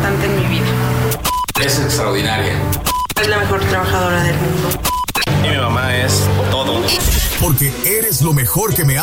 importante en mi vida. Es extraordinaria. Es la mejor trabajadora del mundo. Y mi mamá es todo. Porque eres lo mejor que me ha